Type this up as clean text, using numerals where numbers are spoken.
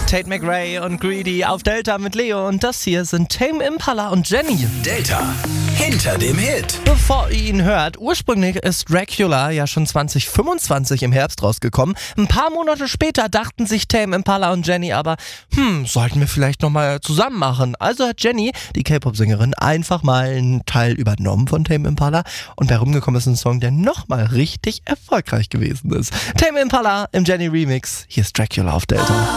Tate McRae und Greedy auf Delta mit Leo und das hier sind Tame Impala und Jenny. Delta, hinter dem Hit. Bevor ihr ihn hört, ursprünglich ist Dracula ja schon 2025 im Herbst rausgekommen. Ein paar Monate später dachten sich Tame Impala und Jenny aber, sollten wir vielleicht nochmal zusammen machen. Also hat Jenny, die K-Pop-Sängerin, einfach mal einen Teil übernommen von Tame Impala und bei rumgekommen ist ein Song, der nochmal richtig erfolgreich gewesen ist. Tame Impala im Jenny Remix, hier ist Dracula auf Delta.